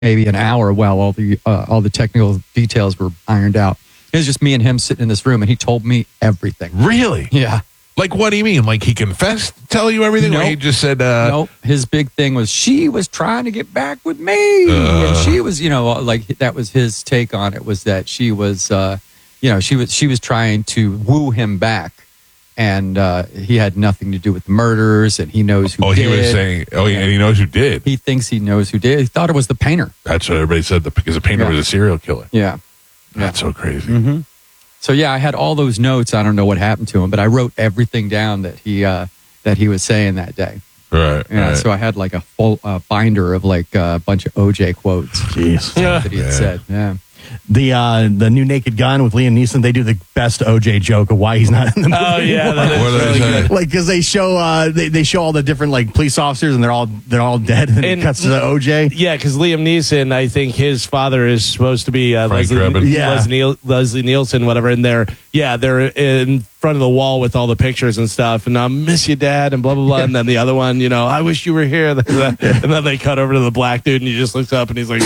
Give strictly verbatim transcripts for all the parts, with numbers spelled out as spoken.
maybe an hour while all the uh, all the technical details were ironed out. It was just me and him sitting in this room, and he told me everything. Really? Yeah. Like, what do you mean? Like, he confessed, tell you everything? Nope. Or he just said, uh, nope. His big thing was she was trying to get back with me. Uh. And she was, you know, like that was his take on it, was that she was, uh, you know, she was she was trying to woo him back. And uh, he had nothing to do with the murders, and he knows who oh, did. he was saying, oh, yeah, and he knows who did. He thinks he knows who did. He thought it was the painter. That's what everybody said, the, because the painter Yeah. was a serial killer. Yeah. That's so crazy. Mm-hmm. So, yeah, I had all those notes. I don't know what happened to him, but I wrote everything down that he uh, that he was saying that day. Right. Yeah, right. so I had like a full uh, binder of like uh, a bunch of O J quotes. Jeez. That he had Yeah. said. Yeah. The uh, the new Naked Gun with Liam Neeson, they do the best O J joke of why he's not in the movie. Oh, yeah, anymore. that is What did really they say? good. Like, because they show uh, they, they show all the different like police officers and they're all they're all dead, and, And- it cuts to the O J. Yeah, because Liam Neeson, I think his father is supposed to be uh, Frank Leslie, Drebin. Yeah. Leslie, Niel- Leslie Nielsen, whatever. And they're yeah, they're in front of the wall with all the pictures and stuff. And I miss you, Dad, and blah blah blah. And then the other one, you know, I wish you were here. And then they cut over to the black dude, and he just looks up and he's like,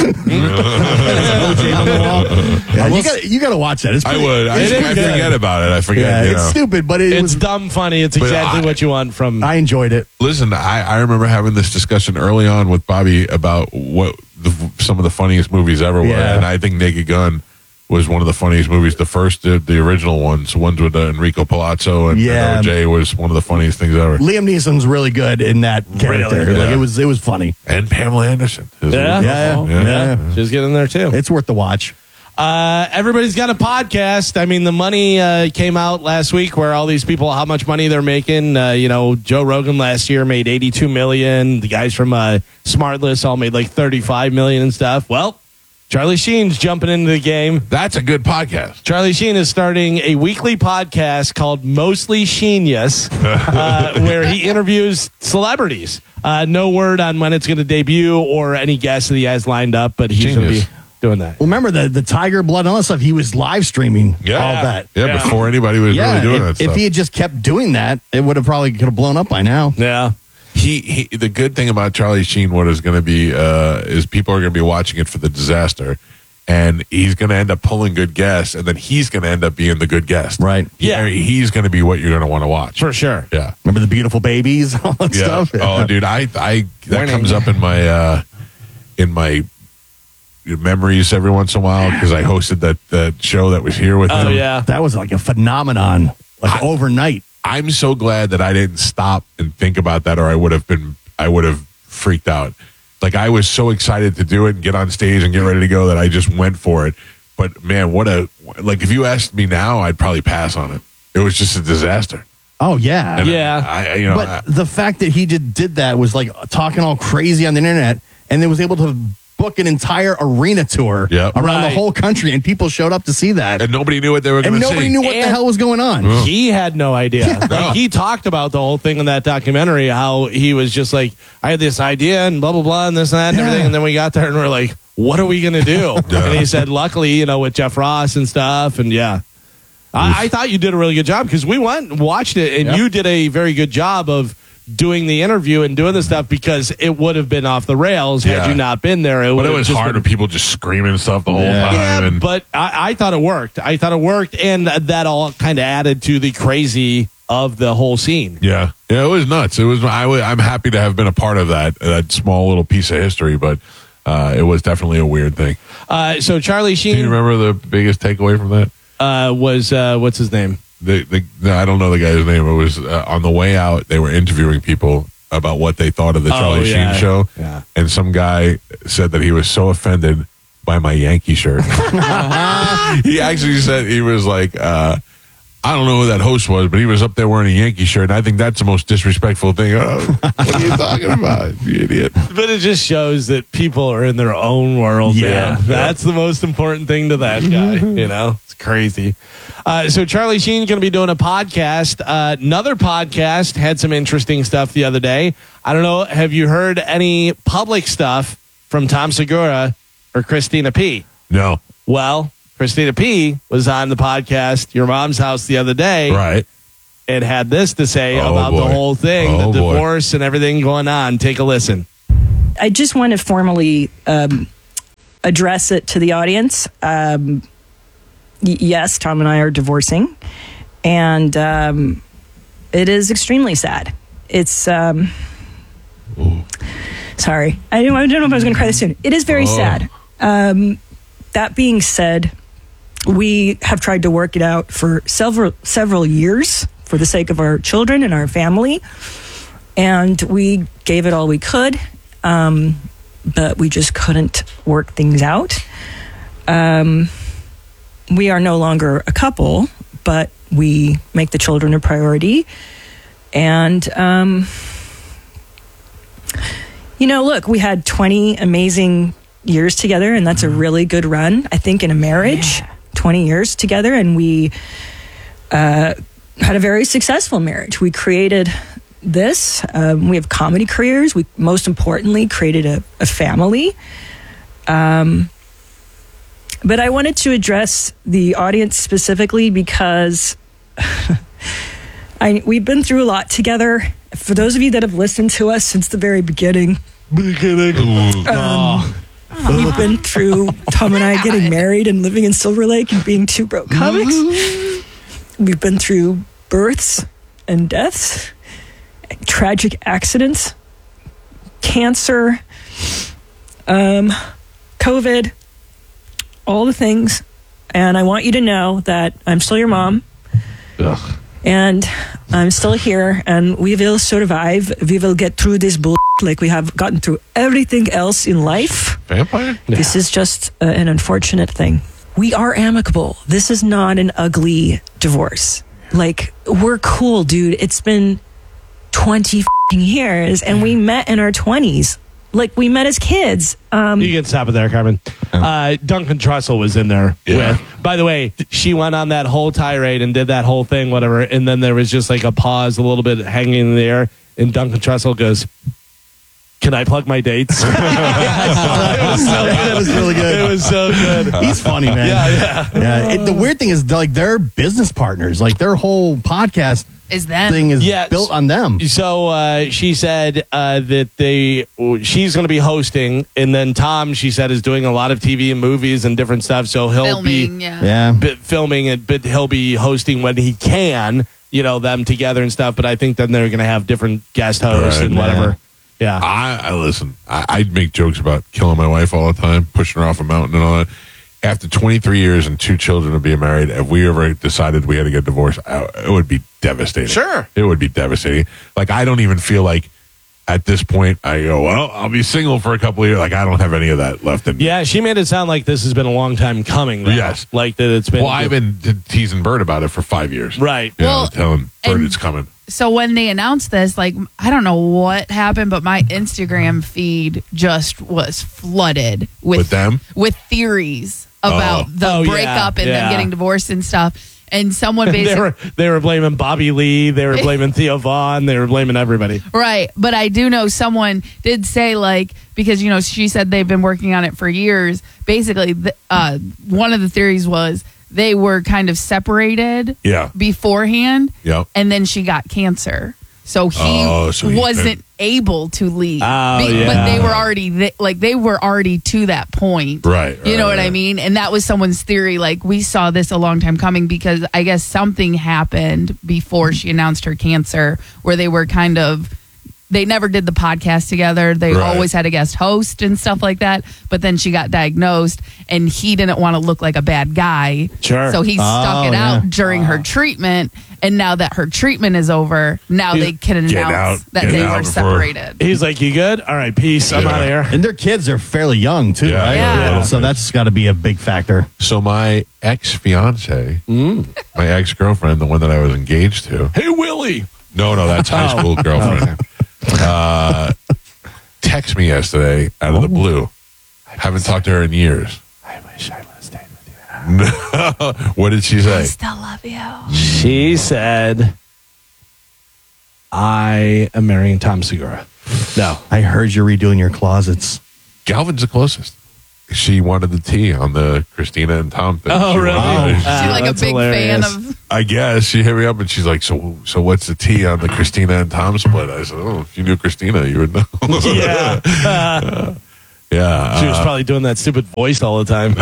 Yeah, you got you got to watch that. It's I pretty- would. I, it's I pretty good. forget about it. I forget. Yeah, you it's know. stupid, but it it's was. dumb funny. It's But exactly I- what you want from. I enjoyed it. Listen, I, I remember having this discussion early on with Bobby about what the, some of the funniest movies ever were, Yeah. and I think Naked Gun was one of the funniest movies. The first, the, the original ones, ones with uh, Enrico Palazzo and, Yeah. and O J, was one of the funniest things ever. Liam Neeson's really good in that character. Really? Like Yeah. it was it was funny. And Pamela Anderson. Is Yeah. Yeah, Yeah. yeah. Just get in there too. It's worth the watch. Uh, everybody's got a podcast. I mean, the money uh, came out last week where all these people, how much money they're making. Uh, you know, Joe Rogan last year made eighty-two million dollars. The guys from uh, Smartless all made like thirty-five million dollars and stuff. Well, Charlie Sheen's jumping into the game. That's a good podcast. Charlie Sheen is starting a weekly podcast called Mostly Sheenius, uh, where he interviews celebrities. Uh, no word on when it's going to debut or any guests that he has lined up, but he's going to be Genius. doing that. Well, remember the the Tiger Blood and all that stuff. He was live streaming Yeah. all that. Yeah, Yeah. before anybody was Yeah, really doing if, that if stuff. he had just kept doing that, it would have probably could have blown up by now. Yeah. he, he the good thing about Charlie Sheen, what is going to be uh, is people are going to be watching it for the disaster, and he's going to end up pulling good guests, and then he's going to end up being the good guest. Right. Yeah. He- he's going to be what you're going to want to watch For sure. Yeah, Remember the beautiful babies, all that yeah. stuff. Oh, dude, I I that Warning. comes up in my uh, in my memories every once in a while because I hosted that that show that was here with Oh, him. yeah. That was like a phenomenon, like I- overnight. I'm so glad that I didn't stop and think about that, or I would have been, I would have freaked out. Like I was so excited to do it and get on stage and get ready to go that I just went for it. But man, what a like! If you asked me now, I'd probably pass on it. It was just a disaster. Oh yeah, And Yeah. I, I- you know, but I- the fact that he did did that was like talking all crazy on the internet, and then was able to book an entire arena tour Yep. around Right. the whole country, and people showed up to see that, and nobody knew what they were going and to see. nobody knew what the And- hell was going on. He had no idea. Like, he talked about the whole thing in that documentary, how he was just like, I had this idea and blah, blah, blah, and this and that and Yeah. everything. And then we got there and we're like, what are we going to do? Yeah. And he said, luckily, you know, with Jeff Ross and stuff. And yeah, I, I thought you did a really good job because we went and watched it, and Yep. you did a very good job of doing the interview and doing the stuff because it would have been off the rails had Yeah. you not been there. It But would it have was just hard been- with people just screaming stuff the whole Yeah. time. yeah, and but I, I thought it worked. I thought it worked, and that all kind of added to the crazy of the whole scene. yeah, yeah, it was nuts. It was. I, wa- I'm happy to have been a part of that that small little piece of history, but uh, it was definitely a weird thing. Uh, so Charlie Do you Sheen remember the biggest takeaway from that? uh, was uh, what's his name? The, the, no, I don't know the guy's name. It was uh, on the way out. They were interviewing people about what they thought of the Oh, Charlie yeah. Sheen show, Yeah. and some guy said that he was so offended by my Yankee shirt. He actually said he was like, uh, I don't know who that host was, but he was up there wearing a Yankee shirt, and I think that's the most disrespectful thing. Oh, what are you talking about, you idiot? But it just shows that people are in their own world. Yeah. man. That's the most important thing to that guy. You know, it's crazy. Uh, so Charlie Sheen's going to be doing a podcast. Uh, another podcast had some interesting stuff the other day. I don't know. Have you heard any public stuff from Tom Segura or Christina P? No, Well, Christina P was on the podcast Your Mom's House the other day. right? And had this to say Oh, about the boy. whole thing, Oh, the boy. divorce and everything going on. Take a listen. I just want to formally um, address it to the audience. Um, y- yes, Tom and I are divorcing, and um, it is extremely sad. It's um, sorry, I don't, I don't know if I was going to cry this soon. It is very Oh. sad. Um, that being said, we have tried to work it out for several several years for the sake of our children and our family, and we gave it all we could, um, but we just couldn't work things out. Um, we are no longer a couple, but we make the children a priority. And, um, you know, look, we had twenty amazing years together, and that's a really good run, I think, in a marriage. Yeah. twenty years together, and we uh, had a very successful marriage. We created this. Um, we have comedy careers. We, most importantly, created a, a family. Um, but I wanted to address the audience specifically because I, we've been through a lot together. For those of you that have listened to us since the very beginning, um, we've been through Tom and I getting married and living in Silver Lake and being two broke comics. We've been through births and deaths, tragic accidents, cancer, um, COVID, all the things. And I want you to know that I'm still your mom. Ugh. And I'm still here, and we will survive. We will get through this bull like we have gotten through everything else in life. Vampire? This is just uh, an unfortunate thing. We are amicable. This is not an ugly divorce. Like, we're cool, dude. It's been twenty f***ing years, and we met in our twenties. Like, we met as kids. Um, You can stop it there, Carmen. Uh, Duncan Trussell was in there. Yeah. With, by the way, she went on that whole tirade and did that whole thing, whatever. And then there was just like a pause, a little bit hanging in the air. And Duncan Trussell goes, "Can I plug my dates?" It was so good. It was really good. It was so good. He's funny, man. Yeah, yeah. Yeah. It, the weird thing is, like, they're business partners. Like, their whole podcast Is that thing is Yes. built on them. So uh, she said uh, that they she's going to be hosting, and then Tom, she said, is doing a lot of T V and movies and different stuff. So he'll filming? be Yeah. Yeah. bit filming it, but he'll be hosting when he can. You know, them together and stuff. But I think then they're going to have different guest hosts Right, and whatever. Yeah. I, I listen. I, I'd make jokes about killing my wife all the time, pushing her off a mountain and all that. After twenty-three years and two children of being married, if we ever decided we had to get divorced, I, it would be devastating. Sure. It would be devastating. Like, I don't even feel like at this point I go, well, I'll be single for a couple of years. Like, I don't have any of that left in me. Yeah, she made it sound like this has been a long time coming. Though. Yes. Like that it's been. Well, I've been t- teasing Bert about it for five years. Right. You Well, know, telling Bert and- it's coming. So when they announced this, like, I don't know what happened, but my Instagram feed just was flooded with With them? with theories about Oh. the Oh, yeah, breakup and yeah. them getting divorced and stuff. And someone they basically were they were blaming Bobby Lee. They were blaming Theo Vaughn. They were blaming everybody. right, but I do know someone did say, like, because you know she said they've been working on it for years. Basically, the, uh, one of the theories was they were kind of separated Yeah. beforehand, Yep. and then she got cancer, so he Oh, so he wasn't able to leave. Oh, Be- yeah. But they were already th- like they were already to that point, Right, You right, know what I right. mean? And that was someone's theory. Like, we saw this a long time coming because I guess something happened before she announced her cancer, where they were kind of. They never did the podcast together. They Right. always had a guest host and stuff like that. But then she got diagnosed, and he didn't want to look like a bad guy. Sure. So he stuck Oh, it out yeah. during her treatment. And now that her treatment is over, now He's- they can Get announce out, that get they out were before- separated. He's like, "You good? All right, peace. I'm Yeah. out of here." And their kids are fairly young, too, Yeah, right? yeah. So that's got to be a big factor. So my ex fiance, Mm. my ex girlfriend, the one that I was engaged to. Hey, Willie. No, no, that's high Oh. school girlfriend. Uh, text me yesterday out of the blue. Haven't talked to her in years. I wish I would have stayed with you. What did she say? Still love you. She said, "I am marrying Tom Segura." No. I heard you're redoing your closets. Galvin's the closest. She wanted the tea on the Christina and Tom thing. Oh, She really? wanted- She's Ah, like a that's big hilarious. fan of. I guess she hit me up and she's like, "So, so what's the tea on the Christina and Tom split?" I said, "Oh, if you knew Christina, you would know." Yeah. Yeah. She was uh, probably doing that stupid voice all the time.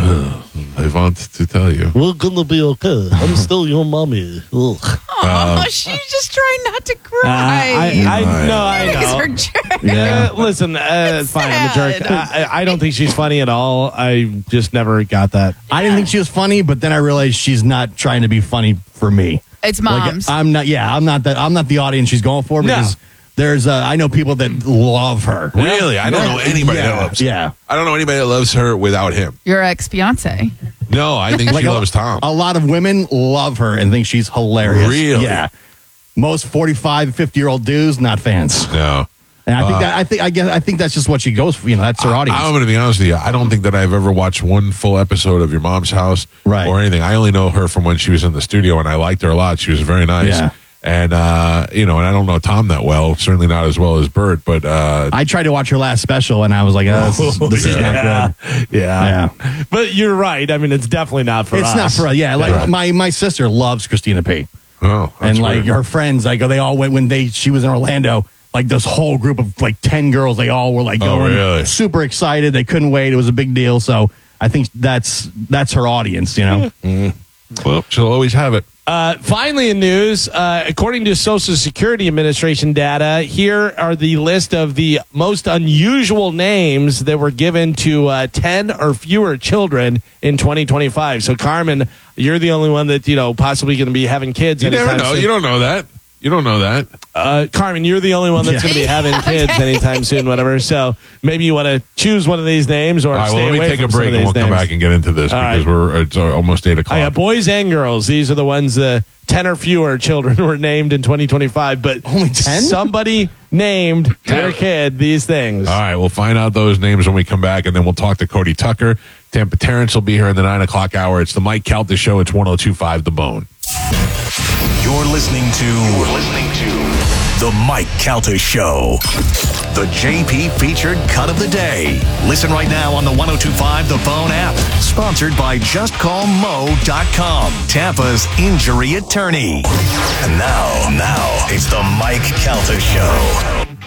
I want to tell you. We're gonna be okay. I'm still your mommy. Ugh. Oh, she's just trying not to cry. I, I know, I Because know. her jerk. Yeah, listen, uh, it's fine. I'm a jerk. sad. I, I don't think she's funny at all. I just never got that. I didn't think she was funny, but then I realized she's not trying to be funny for me. It's Like, moms. I'm not. Yeah, I'm not that. I'm not the audience she's going for because there's. Uh, I know people that love her. Really? I don't know anybody Yeah, that loves her. yeah. I don't know anybody that loves her without him. Your ex fiance. No, I think Like she a, loves Tom. a lot of women love her and think she's hilarious. Really? Yeah. Most forty-five, fifty year old dudes not fans. No. And I think Uh, that I think I guess I think that's just what she goes for. You know, that's her audience. I, I'm going to be honest with you. I don't think that I've ever watched one full episode of Your Mom's House Right. or anything. I only know her from when she was in the studio, and I liked her a lot. She was very nice. Yeah. And, uh, you know, and I don't know Tom that well, certainly not as well as Bert, but uh, I tried to watch her last special and I was like, oh, this, is, this is not good. Yeah. Yeah. But you're right. I mean, it's definitely not for It's us. not for us. Yeah, like Right. my, my sister loves Christina P. oh, that's and like weird. her friends, like they all went when they she was in Orlando. Like this whole group of like ten girls, they all were like Oh, going really? super excited. They couldn't wait. It was a big deal. So I think that's that's her audience. You know, Well, she'll always have it. Uh, finally, in news, uh, according to Social Security Administration data, here are the list of the most unusual names that were given to uh, ten or fewer children in twenty twenty-five. So, Carmen, you're the only one that, you know, possibly going to be having kids. You never anytime know. soon. You don't know that. You don't know that. Uh, Carmen, you're the only one that's Yeah. going to be having kids anytime soon, whatever. So maybe you want to choose one of these names or All right, stay well, let me away take from a some break of and these we'll come names. back and get into this All because right. we're it's uh, almost eight o'clock. I got boys and girls. These are the ones the ten or fewer children were named in twenty twenty-five. But Only ten? somebody named their kid these things. All right, we'll find out those names when we come back, and then we'll talk to Cody Tucker. Tampa Terrence will be here in the nine o'clock hour. It's the Mike Calta Show. It's one oh two point five The Bone. You're listening to You're listening to The Mike Calta Show. The J P featured cut of the day. Listen right now on the one oh two point five The Bone app. Sponsored by just call mo dot com, Tampa's injury attorney. And now, now, it's the Mike Calta Show.